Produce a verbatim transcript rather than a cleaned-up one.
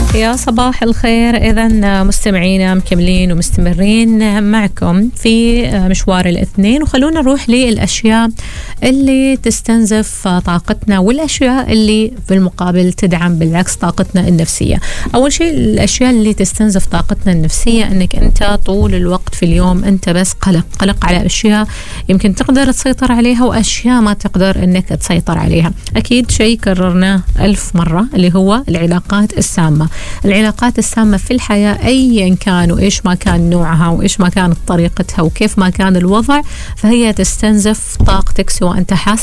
يا صباح الخير. إذن مستمعينا مكملين ومستمرين معكم في مشوار الاثنين، وخلونا نروح للأشياء اللي تستنزف طاقتنا والأشياء اللي في المقابل تدعم بالعكس طاقتنا النفسية. أول شيء الأشياء اللي تستنزف طاقتنا النفسية أنك أنت طول الوقت في اليوم أنت بس قلق قلق على أشياء يمكن تقدر تسيطر عليها وأشياء ما تقدر أنك تسيطر عليها. أكيد شيء كررناه ألف مرة اللي هو العلاقات السامة. العلاقات السامة في الحياة أيا كان وإيش ما كان نوعها وإيش ما كانت طريقتها وكيف ما كان الوضع، فهي تستنزف طاقتك سواء أنت حاسس